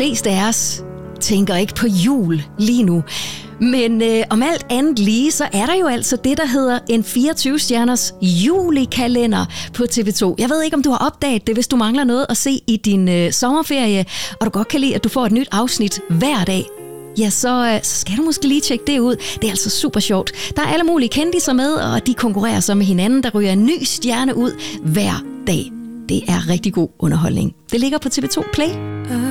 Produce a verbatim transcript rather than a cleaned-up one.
fleste af os tænker ikke på jul lige nu. Men øh, om alt andet lige, så er der jo altså det, der hedder en fireogtyve-stjerners julekalender på T V to. Jeg ved ikke, om du har opdaget det, hvis du mangler noget at se i din øh, sommerferie, og du godt kan lide, at du får et nyt afsnit hver dag. Ja, så, øh, så skal du måske lige tjekke det ud. Det er altså super sjovt. Der er alle mulige kendiser med, og de konkurrerer så med hinanden. Der ryger en ny stjerne ud hver dag. Det er rigtig god underholdning. Det ligger på T V to Play.